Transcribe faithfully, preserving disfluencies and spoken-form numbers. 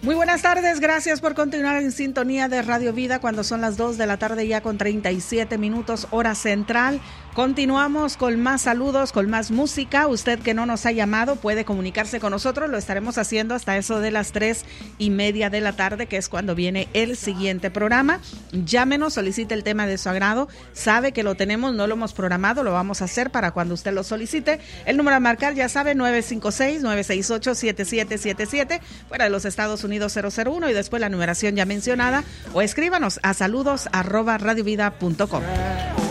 Muy buenas tardes, gracias por continuar en sintonía de Radio Vida cuando son las dos de la tarde ya con treinta y siete minutos hora central. Continuamos con más saludos, con más música. Usted que no nos ha llamado puede comunicarse con nosotros, lo estaremos haciendo hasta eso de las tres y media de la tarde, que es cuando viene el siguiente programa. Llámenos, solicite el tema de su agrado, sabe que lo tenemos, no lo hemos programado, lo vamos a hacer para cuando usted lo solicite. El número a marcar, ya sabe, nueve cinco seis, nueve seis ocho, siete siete siete siete, fuera de los Estados Unidos cero cero uno, y después la numeración ya mencionada, o escríbanos a saludos arroba radiovida punto com.